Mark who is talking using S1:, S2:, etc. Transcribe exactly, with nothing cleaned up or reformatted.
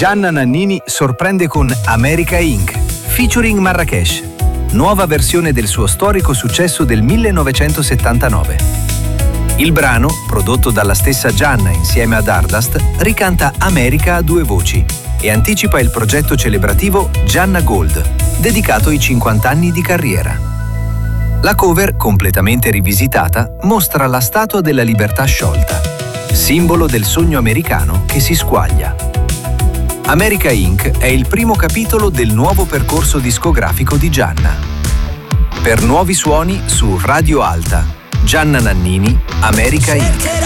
S1: Gianna Nannini sorprende con America Incorporated, featuring Marrakesh, nuova versione del suo storico successo del millenovecentosettantanove. Il brano, prodotto dalla stessa Gianna insieme ad Ardust, ricanta America a due voci e anticipa il progetto celebrativo Gianna Gold, dedicato ai cinquanta anni di carriera. La cover, completamente rivisitata, mostra la Statua della Libertà sciolta, simbolo del sogno americano che si squaglia. America Incorporated è il primo capitolo del nuovo percorso discografico di Gianna. Per nuovi suoni su Radio Alta, Gianna Nannini, America Incorporated.